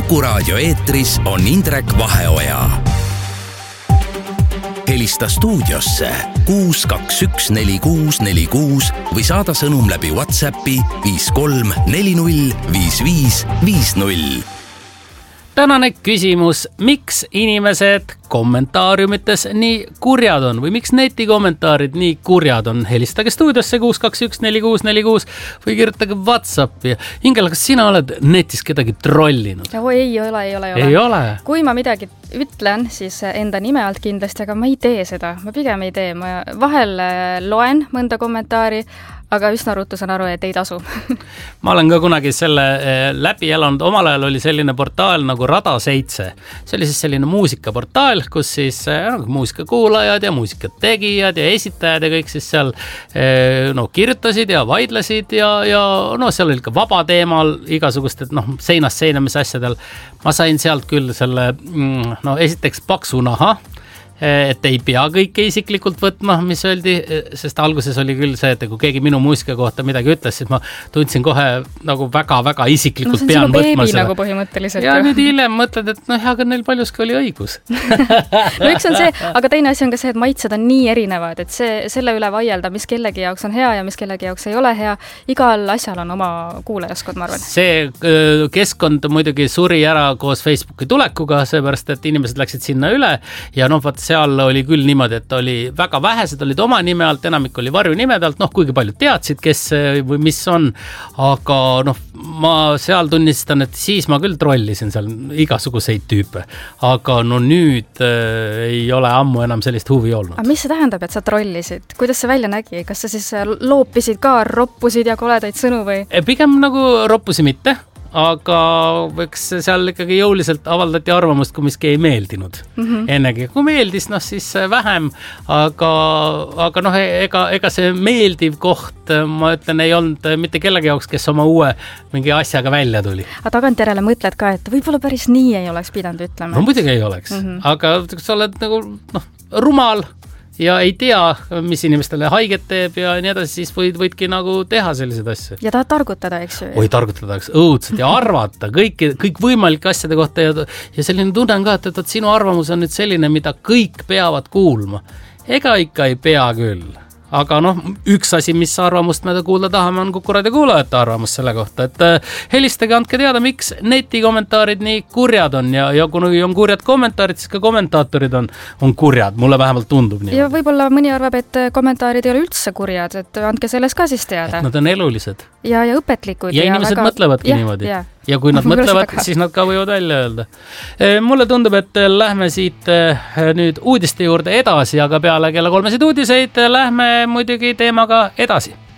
Kuku Raadio eetris on Indrek Vaheoja. Helista stuudiosse 6214646 või saada sõnum läbi WhatsAppi 53405550. Tänane küsimus, miks inimesed kommentaariumites nii kurjad on või miks netikommentaarid nii kurjad on? Helistage stuudiosse 6214646 või kirjutage WhatsAppi. Ingela, kas sina oled netis kedagi trollinud? Ei ole. Kui ma midagi ütlen, siis enda nime alt kindlasti, aga ma ei tee seda. Ma pigem ei tee. Ma vahel loen mõnda kommentaari, aga üsna ruttu saan aru, et ei tasu. Ma olen ka kunagi selle läbi elanud. Omal ajal oli selline portaal nagu Rada 7. See oli siis selline muusikaportaal, kus siis muusikakuulajad ja muusikategijad ja esitajad ja kõik siis seal kirjutasid ja vaidlesid ja seal oli ka vaba teemal igasugust, et seinast seinamise asjadel. Ma sain sealt küll selle, esiteks paksu naha, et ei pea kõike isiklikult võtma, mis öeldi, sest alguses oli küll see, et kui keegi minu muusika kohta midagi ütles, siis ma tundsin kohe nagu väga-väga isiklikult pean võtma seda. Nagu põhimõtteliselt. Ja nüüd hiljem mõtled, et aga neil paljuski oli õigus. Üks on see, aga teine asi on ka see, et maitsed on nii erinevad, et selle üle vaielda, mis kellegi jaoks on hea ja mis kellegi jaoks ei ole hea. Igal asjal on oma kuulajaskond, ma arvan. See keskkond muidugi suri ära koos Facebooki tulekuga, seepärast, et inimesed läksid sinna üle ja seal oli küll niimoodi, et oli väga vähesed olid oma nime alt, enamik oli varjunimede alt, kuigi paljud teadsid, kes või mis on, aga ma seal tunnistan, et siis ma küll trollisin seal igasuguseid tüüpe, aga nüüd ei ole ammu enam sellist huvi olnud. Aga mis see tähendab, et sa trollisid? Kuidas see välja nägi? Kas sa siis loopisid ka, roppusid ja koledaid sõnu või? Pigem nagu roppusi mitte, aga võiks seal ikkagi jõuliselt avaldati arvamust, kui miski ei meeldinud. Ennegi, kui meeldis, siis vähem, aga ega see meeldiv koht, ma ütlen, ei olnud mitte kellegi jaoks, kes oma uue mingi asjaga välja tuli. Aga tagantjärele mõtled ka, et võib-olla päris nii ei oleks pidanud ütlema. Muidugi ei oleks, aga kui sa oled nagu rumal ja ei tea, mis inimestele haiget teeb ja nii edasi, siis võidki nagu teha selliseid asju. Ja tahad targutada, eks ju? Targutada, õudselt ja arvata kõik võimalike asjade kohta ja selline tunnen ka, et sinu arvamus on nüüd selline, mida kõik peavad kuulma. Ega ikka ei pea küll. Aga üks asi, mis arvamust me kuulda tahame, on Kuku Raadio kuulajate arvamus selle kohta, et helistage, andke teada, miks netikommentaarid nii kurjad on ja kui on kurjad kommentaarid, siis ka kommentaatorid on kurjad, mulle vähemalt tundub nii. Ja võib-olla mõni arvab, et kommentaarid ei ole üldse kurjad, et andke sellest ka siis teada. Et nad on elulised. Ja õpetlikud. Ja inimesed mõtlevadki niimoodi. Ja kui nad mõtlevad, siis nad ka võivad välja öelda. Mulle tundub, et lähme siit nüüd uudiste juurde edasi, aga peale kella 3 uudiseid lähme muidugi teemaga edasi.